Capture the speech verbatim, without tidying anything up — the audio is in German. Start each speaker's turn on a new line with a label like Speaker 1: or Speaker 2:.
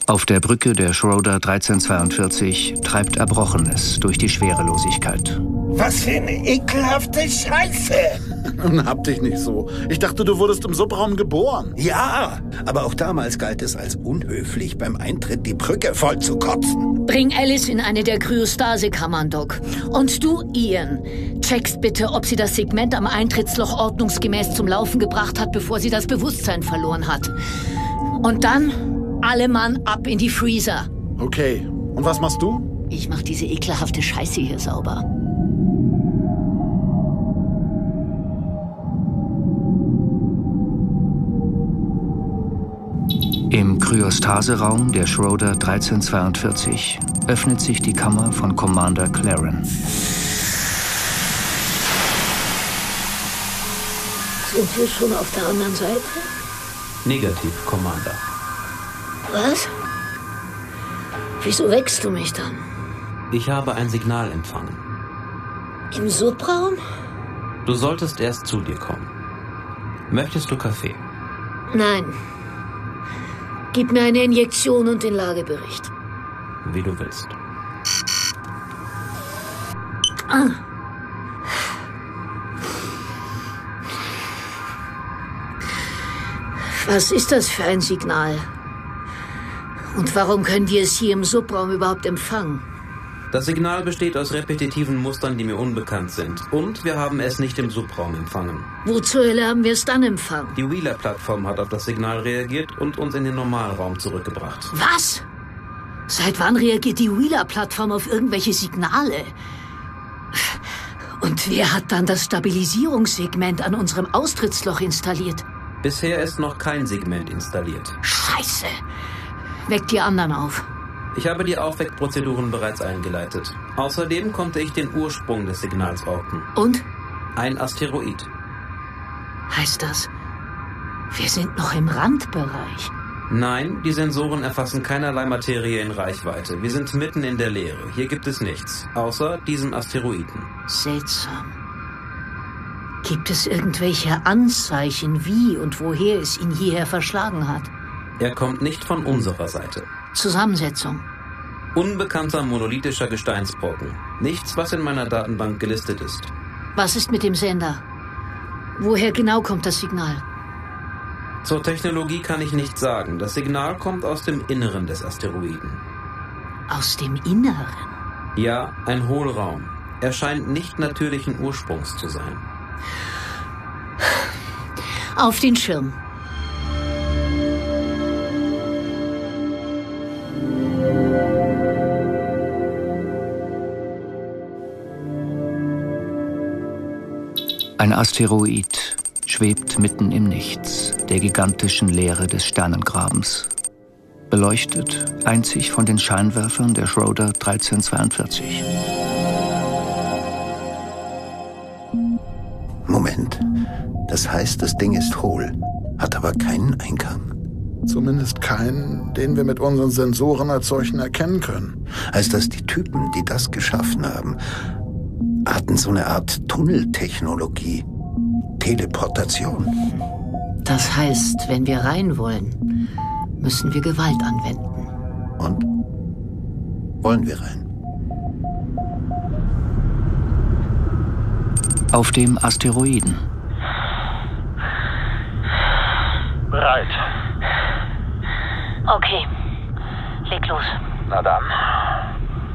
Speaker 1: Auf der Brücke der Schroeder dreizehn zweiundvierzig treibt Erbrochenes durch die Schwerelosigkeit.
Speaker 2: Was für eine ekelhafte Scheiße!
Speaker 3: Nun hab dich nicht so. Ich dachte, du wurdest im Subraum geboren.
Speaker 2: Ja, aber auch damals galt es als unhöflich, beim Eintritt die Brücke voll zu kotzen.
Speaker 4: Bring Alice in eine der Kryostasekammern, Doc. Und du, Ian, checkst bitte, ob sie das Segment am Eintrittsloch ordnungsgemäß zum Laufen gebracht hat, bevor sie das Bewusstsein verloren hat. Und dann alle Mann ab in die Freezer.
Speaker 3: Okay. Und was machst du?
Speaker 4: Ich mach diese ekelhafte Scheiße hier sauber.
Speaker 1: Im Kryostaseraum der Schroeder dreizehn zweiundvierzig öffnet sich die Kammer von Commander Claren.
Speaker 4: Sind wir schon auf der anderen Seite?
Speaker 5: Negativ, Commander.
Speaker 4: Was? Wieso wächst du mich dann?
Speaker 5: Ich habe ein Signal empfangen.
Speaker 4: Im Subraum?
Speaker 5: Du solltest erst zu dir kommen. Möchtest du Kaffee?
Speaker 4: Nein. Gib mir eine Injektion und den Lagebericht.
Speaker 5: Wie du willst.
Speaker 4: Ah. Was ist das für ein Signal? Und warum können wir es hier im Subraum überhaupt empfangen?
Speaker 5: Das Signal besteht aus repetitiven Mustern, die mir unbekannt sind. Und wir haben es nicht im Subraum empfangen.
Speaker 4: Wo zur Hölle haben wir es dann empfangen?
Speaker 5: Die Wheeler-Plattform hat auf das Signal reagiert und uns in den Normalraum zurückgebracht.
Speaker 4: Was? Seit wann reagiert die Wheeler-Plattform auf irgendwelche Signale? Und wer hat dann das Stabilisierungssegment an unserem Austrittsloch installiert?
Speaker 5: Bisher ist noch kein Segment installiert.
Speaker 4: Scheiße! Weck die anderen auf.
Speaker 5: Ich habe die Aufweckprozeduren bereits eingeleitet. Außerdem konnte ich den Ursprung des Signals orten.
Speaker 4: Und?
Speaker 5: Ein Asteroid.
Speaker 4: Heißt das, wir sind noch im Randbereich?
Speaker 5: Nein, die Sensoren erfassen keinerlei Materie in Reichweite. Wir sind mitten in der Leere. Hier gibt es nichts, außer diesem Asteroiden.
Speaker 4: Seltsam. Gibt es irgendwelche Anzeichen, wie und woher es ihn hierher verschlagen hat?
Speaker 5: Er kommt nicht von unserer Seite.
Speaker 4: Zusammensetzung.
Speaker 5: Unbekannter monolithischer Gesteinsbrocken. Nichts, was in meiner Datenbank gelistet ist.
Speaker 4: Was ist mit dem Sender? Woher genau kommt das Signal?
Speaker 5: Zur Technologie kann ich nichts sagen. Das Signal kommt aus dem Inneren des Asteroiden.
Speaker 4: Aus dem Inneren?
Speaker 5: Ja, ein Hohlraum. Er scheint nicht natürlichen Ursprungs zu sein.
Speaker 4: Auf den Schirm.
Speaker 1: Ein Asteroid schwebt mitten im Nichts, der gigantischen Leere des Sternengrabens. Beleuchtet einzig von den Scheinwerfern der Schroeder dreizehn zweiundvierzig.
Speaker 2: Moment. Das heißt, das Ding ist hohl, hat aber keinen Eingang.
Speaker 3: Zumindest keinen, den wir mit unseren Sensoren als solchen erkennen können.
Speaker 2: Heißt das, die Typen, die das geschaffen haben, hatten so eine Art Tunneltechnologie. Teleportation.
Speaker 4: Das heißt, wenn wir rein wollen, müssen wir Gewalt anwenden.
Speaker 2: Und? Wollen wir rein?
Speaker 1: Auf dem Asteroiden.
Speaker 6: Bereit.
Speaker 4: Okay, leg los.
Speaker 6: Na dann.